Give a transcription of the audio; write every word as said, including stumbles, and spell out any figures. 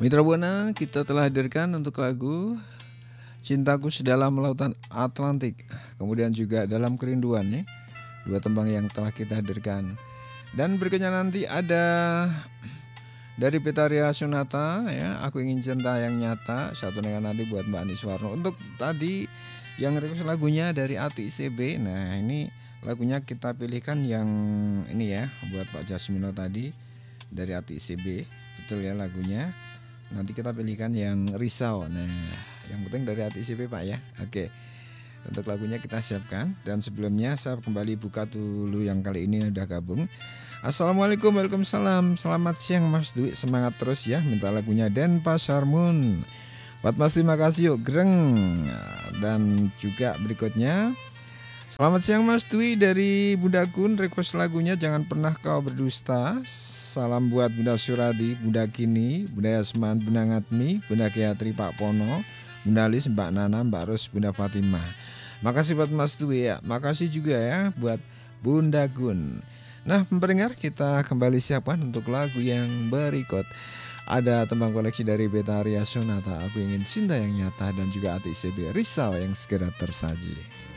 Mitra Buana, kita telah hadirkan untuk lagu Cintaku Sedalam Lautan Atlantik. Kemudian juga Dalam Kerinduan ya. Dua tembang yang telah kita hadirkan. Dan berikutnya nanti ada dari Betaria Sonata ya, Aku Ingin Cinta Yang Nyata. Satu dengan nanti buat Mbak Andi Suwarno. Untuk tadi yang request lagunya dari Ati C B. Nah, ini lagunya kita pilihkan yang ini ya, buat Pak Jasmino tadi dari Ati C B. Betul ya lagunya. Nanti kita pilihkan yang Risau. Nah, yang penting dari Ati C B Pak ya. Oke. Untuk lagunya kita siapkan. Dan sebelumnya saya kembali buka dulu yang kali ini udah gabung. Assalamualaikum, waalaikumsalam. Selamat siang Mas Dwi. Semangat terus ya. Minta lagunya Denpasar Moon. Buat Mas terima kasih yuk Greng. Dan juga berikutnya selamat siang Mas Dwi dari Bunda Kun. Request lagunya Jangan Pernah Kau Berdusta. Salam buat Bunda Suradi, Bunda Kini, Bunda Yasman, Bunda Ngatmi, Bunda Kiatri, Pak Pono, Bunda Lis, Mbak Nana, Mbak Ros, Bunda Fatimah. Makasih buat Mas Dwi ya. Makasih juga ya buat Bunda Gun. Nah pendengar, kita kembali siapkan untuk lagu yang berikut. Ada tembang koleksi dari Betaria Sonata, Aku Ingin Cinta Yang Nyata, dan juga Ati C B Risau yang segera tersaji.